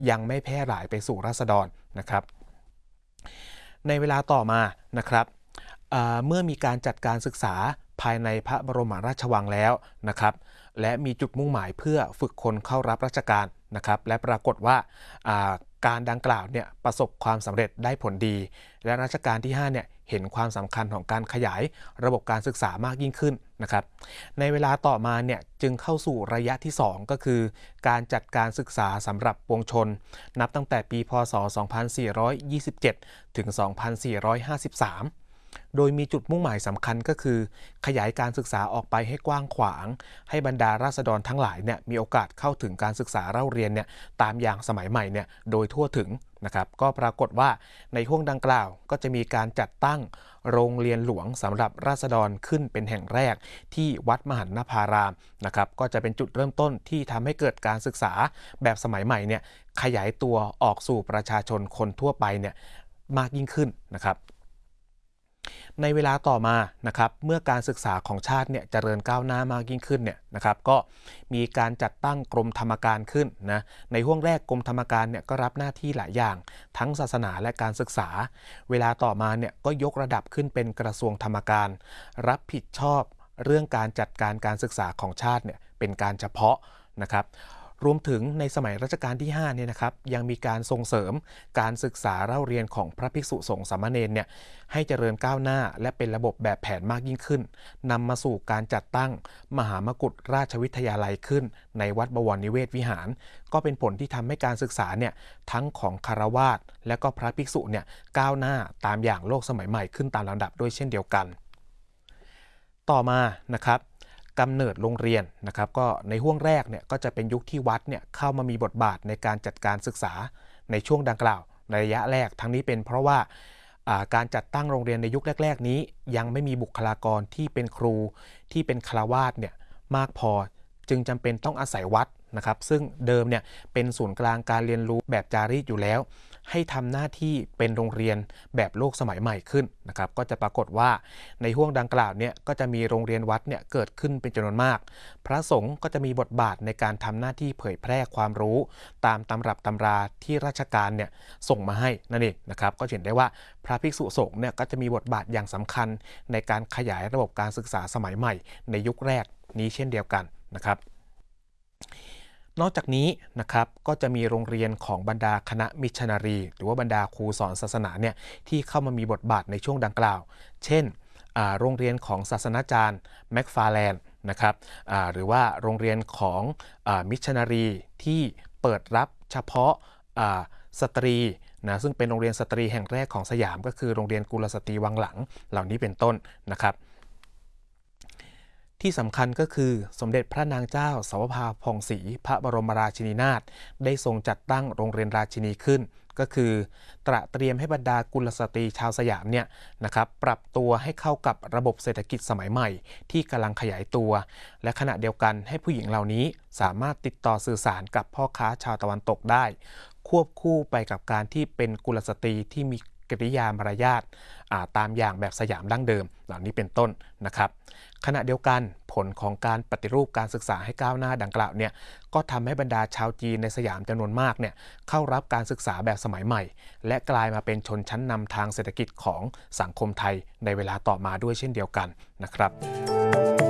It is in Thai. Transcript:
ยังไม่แพร่หลายไปสู่ราษฎรนะครับในเวลาต่อมานะครับเมื่อมีการจัดการศึกษาภายในพระบรมราชวังแล้วนะครับและมีจุดมุ่งหมายเพื่อฝึกคนเข้ารับราชการนะครับและปรากฏว่าการดังกล่าวเนี่ยประสบความสำเร็จได้ผลดีและรัชกาลที่5เนี่ยเห็นความสำคัญของการขยายระบบการศึกษามากยิ่งขึ้นนะครับในเวลาต่อมาเนี่ยจึงเข้าสู่ระยะที่2ก็คือการจัดการศึกษาสำหรับปวงชนนับตั้งแต่ปีพศ2427ถึง2453โดยมีจุดมุ่งหมายสำคัญก็คือขยายการศึกษาออกไปให้กว้างขวางให้บรรดาราษฎรทั้งหลายเนี่ยมีโอกาสเข้าถึงการศึกษาเล่าเรียนเนี่ยตามอย่างสมัยใหม่เนี่ยโดยทั่วถึงนะครับก็ปรากฏว่าในห้วงดังกล่าวก็จะมีการจัดตั้งโรงเรียนหลวงสำหรับราษฎรขึ้นเป็นแห่งแรกที่วัดมหันนภารามนะครับก็จะเป็นจุดเริ่มต้นที่ทำให้เกิดการศึกษาแบบสมัยใหม่เนี่ยขยายตัวออกสู่ประชาชนคนทั่วไปเนี่ยมากยิ่งขึ้นนะครับในเวลาต่อมานะครับเมื่อการศึกษาของชาติเนี่ยเจริญก้าวหน้ามากยิ่งขึ้นเนี่ยนะครับก็มีการจัดตั้งกรมธรรมการขึ้นนะในห้วงแรกกรมธรรมการเนี่ยก็รับหน้าที่หลายอย่างทั้งศาสนาและการศึกษาเวลาต่อมาเนี่ยก็ยกระดับขึ้นเป็นกระทรวงธรรมการรับผิดชอบเรื่องการจัดการการศึกษาของชาติเนี่ยเป็นการเฉพาะนะครับรวมถึงในสมัยรัชกาลที่5เนี่ยนะครับยังมีการส่งเสริมการศึกษาเล่าเรียนของพระภิกษุสงฆ์สามเณรเนี่ยให้เจริญก้าวหน้าและเป็นระบบแบบแผนมากยิ่งขึ้นนำมาสู่การจัดตั้งมหามกุฏราชวิทยาลัยขึ้นในวัดบวรนิเวศวิหารก็เป็นผลที่ทำให้การศึกษาเนี่ยทั้งของคฤหัสถ์และก็พระภิกษุเนี่ยก้าวหน้าตามอย่างโลกสมัยใหม่ขึ้นตามลำดับด้วยเช่นเดียวกันต่อมานะครับกำเนิดโรงเรียนนะครับก็ในห้วงแรกเนี่ยก็จะเป็นยุคที่วัดเนี่ยเข้ามามีบทบาทในการจัดการศึกษาในช่วงดังกล่าวในระยะแรกทั้งนี้เป็นเพราะว่าการจัดตั้งโรงเรียนในยุคแรกๆนี้ยังไม่มีบุคลากรที่เป็นครูที่เป็นฆราวาสเนี่ยมากพอจึงจำเป็นต้องอาศัยวัดนะครับซึ่งเดิมเนี่ยเป็นศูนย์กลางการเรียนรู้แบบจารีตอยู่แล้วให้ทำหน้าที่เป็นโรงเรียนแบบโลกสมัยใหม่ขึ้นนะครับก็จะปรากฏว่าในห้วงดังกล่าวเนี่ยก็จะมีโรงเรียนวัดเนี่ยเกิดขึ้นเป็นจำนวนมากพระสงฆ์ก็จะมีบทบาทในการทำหน้าที่เผยแพร่ความรู้ตามตำรับตำราที่ราชการเนี่ยส่งมาให้นั่นเองนะครับก็เห็นได้ว่าพระภิกษุสงฆ์เนี่ยก็จะมีบทบาทอย่างสำคัญในการขยายระบบการศึกษาสมัยใหม่ในยุคแรกนี้เช่นเดียวกันนะครับนอกจากนี้นะครับก็จะมีโรงเรียนของบรรดาคณะมิชชันนารีหรือว่าบรรดาครูสอนศาสนาเนี่ยที่เข้ามามีบทบาทในช่วงดังกล่าวเช่นโรงเรียนของศาสนาจารย์แม็กฟาร์แลนด์นะครับหรือว่าโรงเรียนของมิชชันนารีที่เปิดรับเฉพาะสตรีนะซึ่งเป็นโรงเรียนสตรีแห่งแรกของสยามก็คือโรงเรียนกุลสตรีวังหลังเหล่านี้เป็นต้นนะครับที่สำคัญก็คือสมเด็จพระนางเจ้าสวภาผ่องศรีพระบรมราชินีนาถได้ทรงจัดตั้งโรงเรียนราชินีขึ้นก็คือตระเตรียมให้บรรดากุลสตรีชาวสยามเนี่ยนะครับปรับตัวให้เข้ากับระบบเศรษฐกิจสมัยใหม่ที่กำลังขยายตัวและขณะเดียวกันให้ผู้หญิงเหล่านี้สามารถติดต่อสื่อสารกับพ่อค้าชาวตะวันตกได้ควบคู่ไปกับการที่เป็นกุลสตรีที่มีกริยามารยาทตามอย่างแบบสยามดั้งเดิมเหล่านี้เป็นต้นนะครับขณะเดียวกันผลของการปฏิรูปการศึกษาให้ก้าวหน้าดังกล่าวเนี่ยก็ทำให้บรรดาชาวจีนในสยามจำนวนมากเนี่ยเข้ารับการศึกษาแบบสมัยใหม่และกลายมาเป็นชนชั้นนำทางเศรษฐกิจของสังคมไทยในเวลาต่อมาด้วยเช่นเดียวกันนะครับ